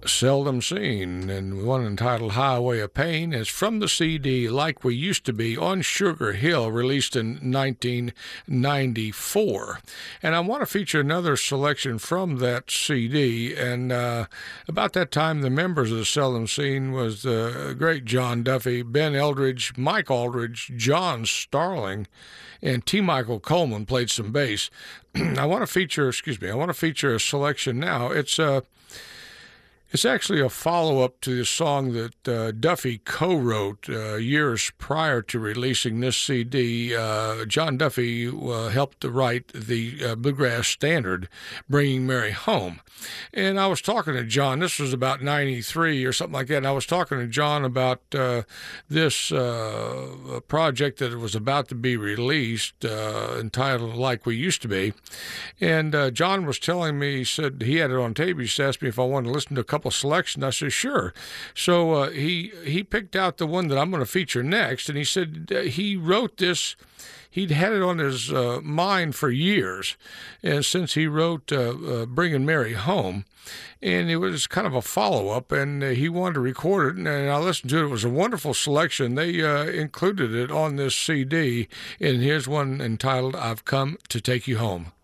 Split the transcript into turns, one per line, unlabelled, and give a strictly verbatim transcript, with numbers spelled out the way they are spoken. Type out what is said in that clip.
Seldom Seen, and one entitled Highway of Pain is from the C D Like We Used to Be on Sugar Hill, released in nineteen ninety-four. And I want to feature another selection from that C D, and uh, about that time the members of the Seldom Seen was the great John Duffy, Ben Eldridge, Mike Aldridge, John Starling, and T. Michael Coleman played some bass. I want to feature, excuse me, I want to feature a selection now. It's uh, It's actually a follow-up to the song that uh, Duffy co-wrote uh, years prior to releasing this C D. Uh, John Duffy uh, helped to write the uh, bluegrass standard, Bringing Mary Home. And I was talking to John, this was about ninety-three or something like that, and I was talking to John about uh, this uh, project that was about to be released, uh, entitled Like We Used to Be. And uh, John was telling me, he said he had it on tape. He just asked me if I wanted to listen to a couple selection. I said, sure. So uh, he he picked out the one that I'm going to feature next, and he said uh, he wrote this. He'd had it on his uh, mind for years, and since he wrote uh, uh, Bringing Mary Home, and it was kind of a follow-up, and uh, he wanted to record it, and I listened to it. It was a wonderful selection. They uh, included it on this C D, and here's one entitled I've Come to Take You Home.